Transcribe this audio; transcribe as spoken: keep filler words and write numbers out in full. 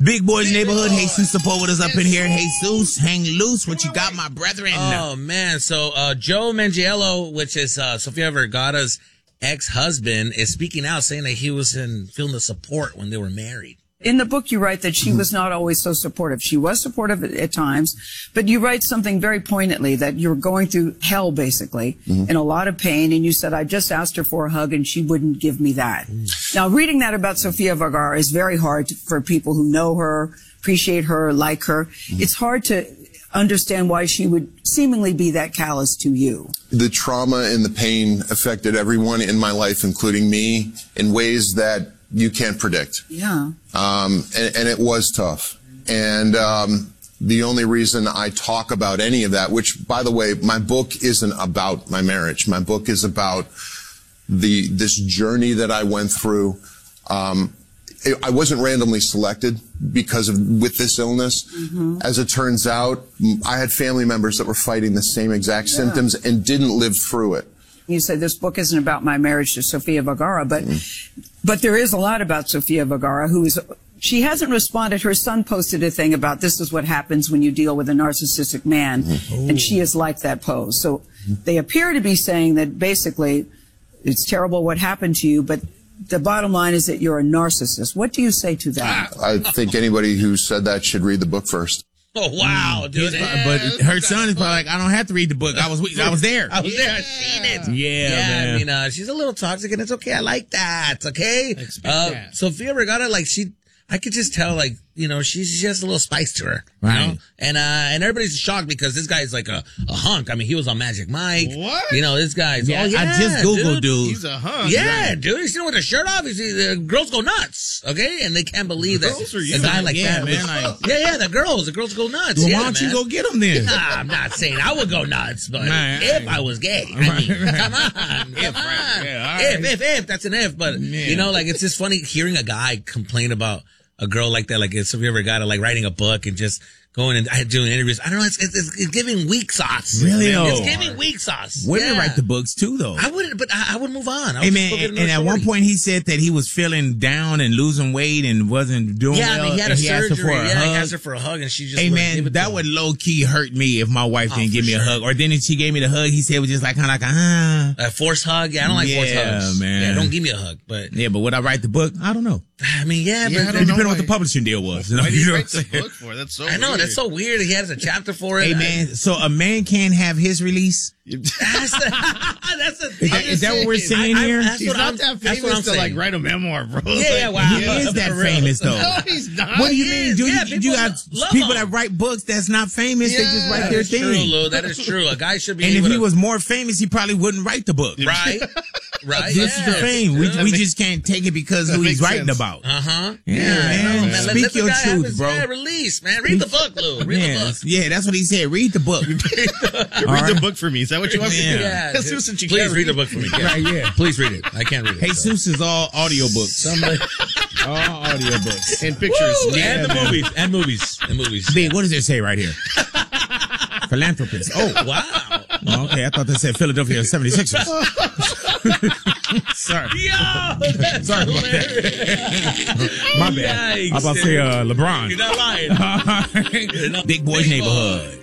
Big Boys Neighborhood. Jesus Sepulveda's up in here. Jesus, hang loose. What you got, my brethren? Oh, man. So, uh, Joe Manganiello, which is, uh, Sofia Vergara's ex-husband, is speaking out saying that he was in feeling the support when they were married. In the book, you write that she was not always so supportive. She was supportive at, at times, but you write something very poignantly that you're going through hell, basically, mm-hmm. in a lot of pain. And you said, I just asked her for a hug and she wouldn't give me that. Mm. Now, reading that about Sofia Vergara is very hard to, for people who know her, appreciate her, like her. Mm. It's hard to understand why she would seemingly be that callous to you. The trauma and the pain affected everyone in my life, including me, in ways that you can't predict. Yeah. Um, and, and it was tough. And um, the only reason I talk about any of that, which, by the way, my book isn't about my marriage. My book is about the this journey that I went through. Um, it, I wasn't randomly selected because of with this illness. Mm-hmm. As it turns out, I had family members that were fighting the same exact yeah. symptoms and didn't live through it. You say this book isn't about my marriage to Sofia Vergara, but mm. but there is a lot about Sofia Vergara, who is, she hasn't responded. Her son posted a thing about this is what happens when you deal with a narcissistic man, mm. and she is like that pose. So they appear to be saying that basically it's terrible what happened to you, but the bottom line is that you're a narcissist. What do you say to that? I think anybody who said that should read the book first. Oh, wow, dude. Yeah. But her son is probably like, I don't have to read the book. I was I was there. I was there. I've seen it. Yeah, yeah man. I mean, uh, she's a little toxic, and it's okay. I like that, okay? Uh, that. Sofia Vergara, like, she, I could just tell, like, you know, she's, she has a little spice to her. Right. You know? And, uh, and everybody's shocked because this guy's like a, a hunk. I mean, he was on Magic Mike. What? You know, this guy's, yeah, oh, yeah. I just Googled, dude. dude. He's a hunk. Yeah, right? dude. He's sitting with a shirt off. He's, the girls go nuts, okay? And they can't believe that a guy like yeah, that. Man, Was, like, yeah, yeah, the girls. The girls go nuts. Well, yeah, why don't man. you go get them then? Nah, I'm not saying I would go nuts, but Man, if I was gay, I mean, right, right. come on, come if, on. Right, yeah, if, if, if, that's an if. But, yeah. you know, like, it's just funny hearing a guy complain about a girl like that, like, if you ever got to, like, writing a book and just going and doing interviews. I don't know, it's, it's, it's giving weak sauce. Really, though? It's giving weak sauce. Women yeah. wait the books, too, though. I wouldn't, but I, I would move on. I hey, man, and, and at one point he said that he was feeling down and losing weight and wasn't doing yeah, well. I mean, he had a he surgery. asked her for a yeah, hug. he asked her for a hug and she just Hey, wouldn't give man, it that to would him. low-key hurt me if my wife Oh, didn't give me sure. a hug. Or then if she gave me the hug, he said it was just like kind of like, ah. A forced hug? Yeah, I don't like yeah, forced hugs. man. Yeah, don't give me a hug. But yeah, but would I write the book? I don't know. I mean, yeah, Yeah, but I It don't know depends on why- what the publishing deal was. You know, Why did you he know write what I'm the saying? book for? That's so I know, weird. that's so weird. He has a chapter for it. Hey, man, so a man can't have his release? That's the, that's the Is that, is that what we're saying I- I- here? that's He's what not I'm- that that's what I'm famous to, like, saying. write a memoir, bro. Yeah, yeah, Like, wow. He is that For real. famous, though. No, he's not. What do you He mean? is. Do you, Yeah, you people got love people him. that write books that's not famous? They just write That their is thing. true, Lou. That is true. A guy should be And if able he to, was more famous, he probably wouldn't write the book. right, right. This yeah. is the fame. We, That we makes- just can't take it because that who he's makes writing sense. about. Uh huh. Yeah, Yeah, man. no, man. Let, Speak let the your guy have truth, his, bro. Yeah, release, man. Read the book, Lou. Read yeah, the book. yeah, that's what he said. Read the book. Read right. the book for me. Is that what you want me to do? Yeah. Yeah. Jesus, you Please can't read the read. book for me. Yeah. Right, yeah. Please read it. I can't read it. so. Jesus is all audiobooks. Somebody. all audiobooks. And pictures. Woo! Yeah, and the man. movies. And movies. And movies. Big, what does it say right here? Philanthropist. Oh, Wow. well, okay. I thought they said Philadelphia seventy-sixers. Sorry. Yo, that's Sorry about that. My bad. Yikes, I was about to say uh, LeBron. You're not lying. Big Boys Neighborhood.